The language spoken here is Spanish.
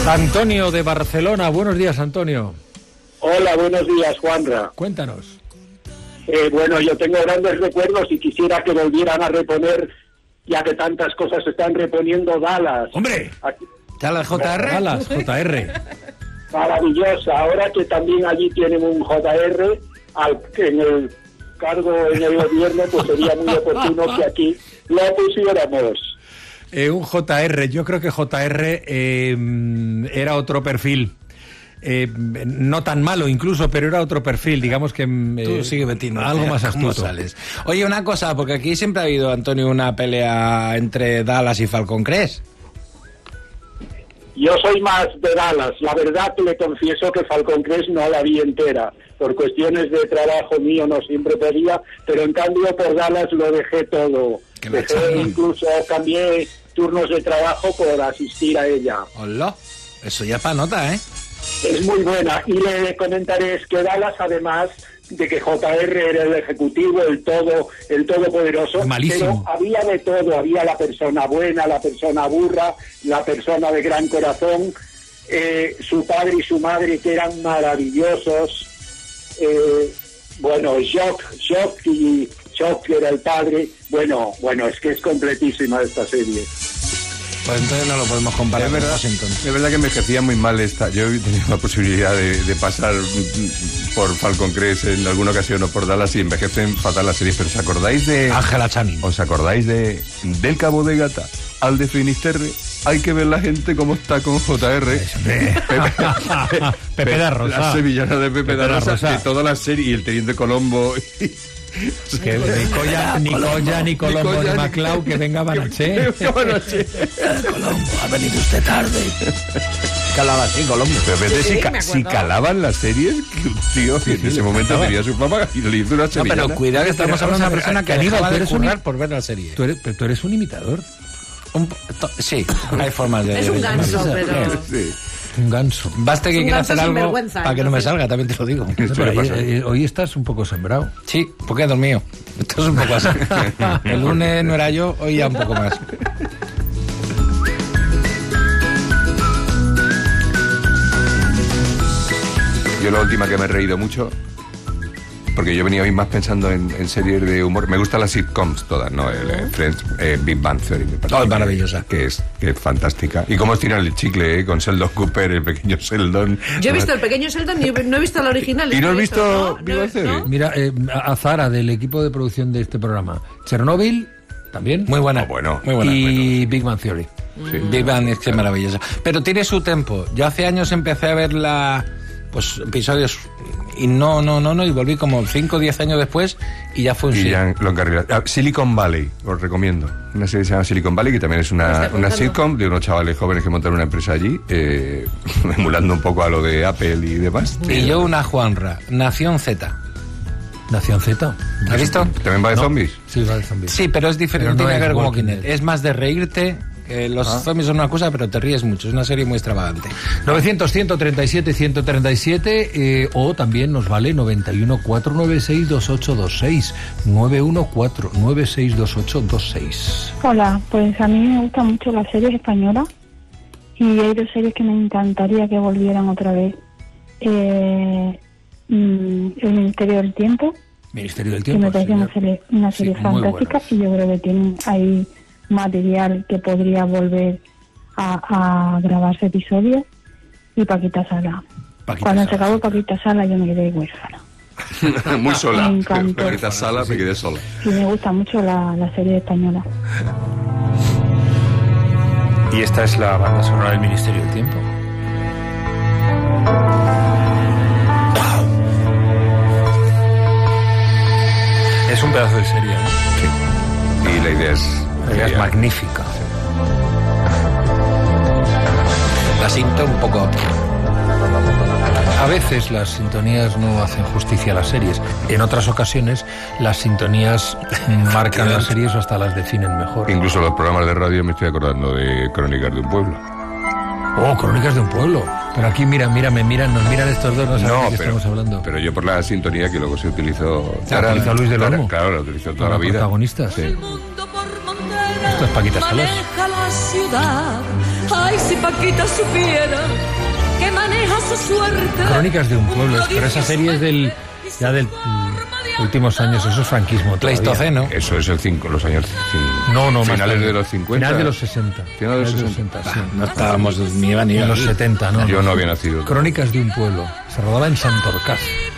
Antonio de Barcelona, buenos días, Antonio. Hola, buenos días, Juanra. Cuéntanos. Bueno, yo tengo grandes recuerdos y quisiera que volvieran a reponer, ya que tantas cosas se están reponiendo, Dallas. ¡Hombre! Aquí, ¿Dallas JR? Dallas, JR. maravillosa. Ahora que también allí tienen un JR en el cargo en el gobierno, pues sería muy oportuno que aquí lo pusiéramos. Un JR, yo creo que JR era otro perfil. No tan malo incluso, pero era otro perfil, digamos que Tú sigue metiendo algo más ¿cómo astuto. sales? Oye, una cosa, porque aquí siempre ha habido, Antonio, una pelea entre Dallas y Falcon Crest. Yo soy más de Dallas. La verdad que le confieso que Falcon Crest no la vi entera. Por cuestiones de trabajo mío no siempre podía, pero en cambio por Dallas lo dejé todo. Incluso cambié turnos de trabajo por asistir a ella. Hola, eso ya es para nota, ¿eh? Es muy buena. Y le comentaré es que Dallas, además de que JR era el ejecutivo, el todopoderoso, malísimo. pero había de todo. Había la persona buena, la persona burra, la persona de gran corazón, su padre y su madre que eran maravillosos. Shock era el padre. Bueno, es que es completísima esta serie. Pues entonces no lo podemos comparar con Washington. Es verdad que envejecía muy mal esta. Yo he tenido la posibilidad de pasar por Falcon Crest en alguna ocasión o por Dallas y envejecen fatal las series. Pero ¿os acordáis de Ángela Channing. ¿Os acordáis de Del Cabo de Gata al de Finisterre? Hay que ver la gente cómo está con JR. Pepe da Rosa. La sevillana de Pepe da Rosa. De toda la serie. Y el Teniente Colombo. Que ni Colla, ni Colombo, ni Maclau, que venga Banaché. Colombo, ha venido usted tarde. Calaba así, Colombo. Pero fíjate, si calaban las series, que un tío que en ese momento tenía su papá y le hizo una sevillana. No, pero cuidado que estamos hablando de una persona que acaba de currar por ver la serie. Tú eres un imitador. Sí, hay formas de... Es un ganso, pero... Sí. Un ganso. Basta que Un quiera ganso hacer algo sinvergüenza, para que no me salga, también te lo digo. Pero hoy estás un poco sembrado. Sí, porque he dormido. Esto es un poco así. El lunes no era yo, hoy ya un poco más. Yo la última que me he reído mucho, porque yo venía hoy más pensando en series de humor. Me gustan las sitcoms todas, ¿no? Friends, Big Bang Theory. Me parece Es maravillosa. Que es fantástica. Y cómo estiran el chicle, con Sheldon Cooper, el pequeño Sheldon. Yo he visto el pequeño Sheldon y no he visto la original. ¿Y no has visto No, Big Bang Theory? no. Mira, a Zara, del equipo de producción de este programa. Chernobyl, también. Muy buena. Bueno. Muy buena. Y Big Bang Theory. Sí. Big Bang es que es maravillosa. Pero tiene su tiempo. Yo hace años empecé a ver episodios y no, y volví como 5 o 10 años después y ya fue un Y sí. ya lo encarrilé. Silicon Valley, os recomiendo. Una serie que se llama Silicon Valley, que también es una sitcom de unos chavales jóvenes que montan una empresa allí, emulando un poco a lo de Apple y demás. Y yo una Juanra, Nación Z. Nación Z. ¿Has visto? ¿También va de No. zombies? Sí, va de zombies. Sí, pero es diferente, Pero no tiene que es ver como Walking Kinect. Dead. Es más de reírte. Los zombies son una cosa, pero te ríes mucho. Es una serie muy extravagante. 900-137-137 o también nos vale 91-496-2826. 914-962826. Hola, pues a mí me gustan mucho las series españolas y hay dos series que me encantaría que volvieran otra vez. El Ministerio del Tiempo, Ministerio del que Tiempo. me parece una serie sí, muy fantástica buena. y yo creo que tienen ahí material que podría volver a grabarse episodios. Y Paquita Sala. Cuando se acabó Paquita Sala yo me quedé huérfana. Muy sola. Me encantó. Paquita Sala, me quedé sola. Y me gusta mucho la serie española. Y esta es la banda sonora del Ministerio del Tiempo. Es un pedazo de serie, ¿no? Sí. Y la idea es... Es magnífica. La siento un poco. A veces las sintonías no hacen justicia a las series. En otras ocasiones las sintonías marcan las series o hasta las definen mejor. Incluso los programas de radio me estoy acordando de Crónicas de un Pueblo. Oh, Crónicas de un Pueblo. Pero aquí nos miran estos dos, no saben de qué estamos hablando. Pero yo por la sintonía que luego se utilizó... ¿Se utilizó Luis del Olmo? Claro, la utilizó toda la vida. Protagonistas. Sí. Esto es Paquita Salas. Maneja la ciudad Ay, si Paquita supiera que maneja su suerte. Crónicas de un pueblo, pero esa serie es del últimos años, eso es franquismo. Pleistoceno. Eso es los años finales de los 50. Finales de los 60. Finales de los 60. Sí. No estábamos ni iba ni En los 70, ¿no? Yo no había nacido. Crónicas de un pueblo. Se rodaba en Santorcaz.